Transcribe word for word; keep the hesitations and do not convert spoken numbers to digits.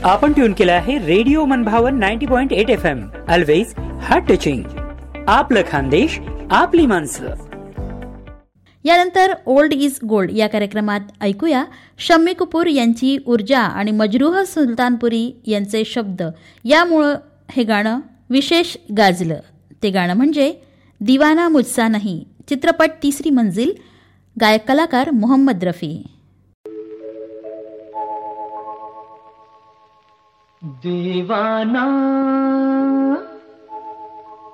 आपण ट्यून केलं आहे रेडिओ मनभावन ninety point eight F M. Always heart touching. आपलं खानदेश, आपली माणसं. यानंतर ओल्ड इज गोल्ड या कार्यक्रमात ऐकूया शम्मी कपूर यांची ऊर्जा आणि मजरूह सुलतानपुरी यांचे शब्द यामुळं हे गाणं विशेष गाजलं. ते गाणं म्हणजे दिवाना मुझसा नहीं, चित्रपट तिसरी मंजिल, गायक कलाकार मोहम्मद रफी. दीवाना